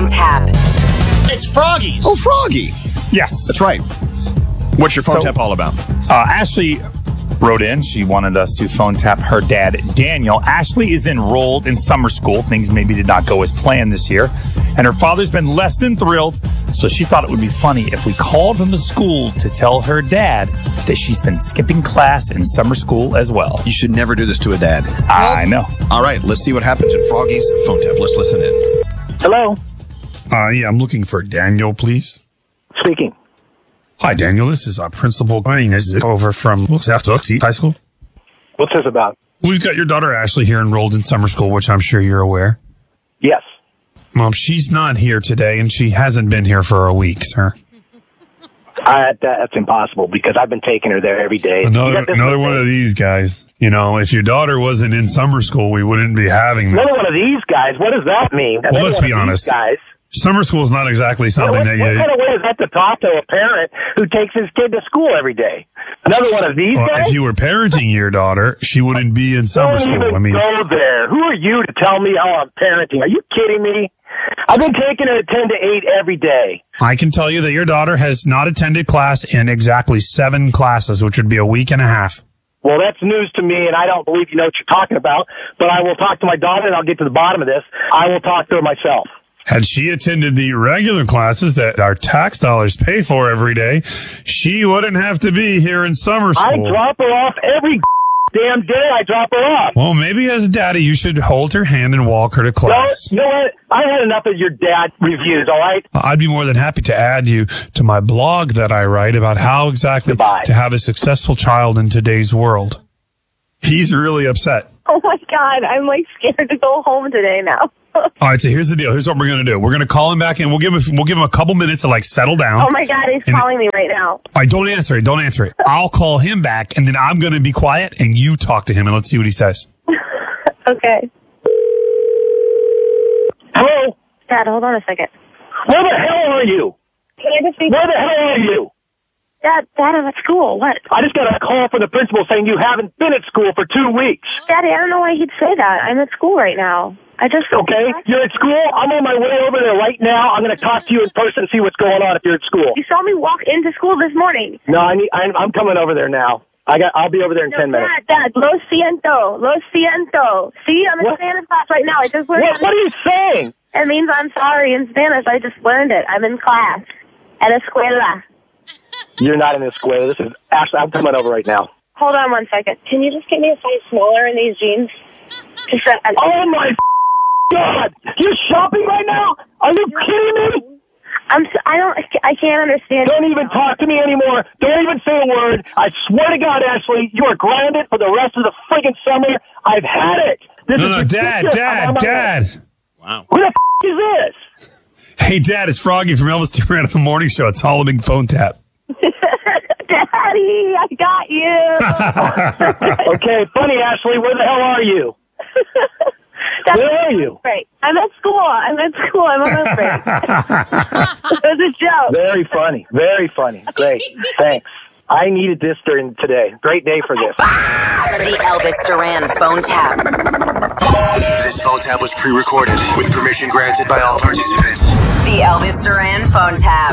phone tap. It's Froggy's. Oh, Froggy. Yes. That's right. What's your phone tap all about? Ashley wrote in. She wanted us to phone tap her dad, Daniel. Ashley is enrolled in summer school. Things maybe did not go as planned this year. And her father's been less than thrilled. So she thought it would be funny if we called from the school to tell her dad that she's been skipping class in summer school as well. You should never do this to a dad. I know. All right, let's see what happens in Froggy's phone tap. Let's listen in. Hello, Yeah, I'm looking for Daniel, please. speaking. Hi, Daniel. This is Principal Inez over from South High School. What's this about? We've got your daughter Ashley here enrolled in summer school, which I'm sure you're aware. Yes. Mom, she's not here today, and she hasn't been here for a week, sir. That's impossible because I've been taking her there every day. Another one of these guys. You know, if your daughter wasn't in summer school, we wouldn't be having this. Another one of these guys? What does that mean? Well, let's be honest. Guys. Summer school is not exactly something What that kind of way is that to talk to a parent who takes his kid to school every day? Another one of these guys? If you were parenting your daughter, she wouldn't be in summer Don't school. even I mean, go there. Who are you to tell me how I'm parenting? Are you kidding me? I've been taking her 10 to 8 every day. I can tell you that your daughter has not attended class in exactly 7 classes, which would be a week and a half. Well, that's news to me, and I don't believe you know what you're talking about. But I will talk to my daughter, and I'll get to the bottom of this. I will talk to her myself. Had she attended the regular classes that our tax dollars pay for every day, she wouldn't have to be here in summer school. I drop her off every damn day. I drop her off. Well, maybe as a daddy, you should hold her hand and walk her to class. You know what? I had enough of your dad reviews, all right? I'd be more than happy to add you to my blog that I write about how exactly to have a successful child in today's world. He's really upset. Oh my God, I'm like scared to go home today now. All right, so here's the deal. Here's what we're going to do. We're going to call him back and we'll give him a couple minutes to like settle down. Oh my God, he's calling me right now. All right, don't answer it. Don't answer it. I'll call him back and then I'm going to be quiet and you talk to him and let's see what he says. Okay. Hello? Dad, hold on a second. Where the hell are you? Can I just be... Where the hell are you? Dad, I'm at school. What? I just got a call from the principal saying you haven't been at school for 2 weeks. Daddy, I don't know why he'd say that. I'm at school right now. Okay, you're at school. I'm on my way over there right now. I'm going to talk to you in person and see what's going on if you're at school. You saw me walk into school this morning. No, I'm coming over there now. I'll be over there in 10 minutes. Dad, lo siento. See, I'm in Spanish class right now. I just learned What are you saying? It means I'm sorry in Spanish. I just learned it. I'm in class at escuela. You're not in the square. This is Ashley. I'm coming over right now. Hold on 1 second. Can you just get me a size smaller in these jeans? Oh my God! You're shopping right now? Are you kidding me? I can't understand. Don't even talk to me anymore. Don't even say a word. I swear to God, Ashley, you are grounded for the rest of the friggin' summer. I've had it. Dad. Wow. Who the is this? Hey, Dad, it's Froggy from Elvis Duran at the Morning Show. It's all a big phone tap. Daddy, I got you. Okay, funny, Ashley. Where the hell are you? Where are you? Right. I'm at school. I'm on my break. It was a joke. Very funny. Very funny. Great. Thanks. I needed this during today. Great day for this. The Elvis Duran phone tap. This phone tap was pre-recorded with permission granted by all participants. The Elvis Duran phone tap.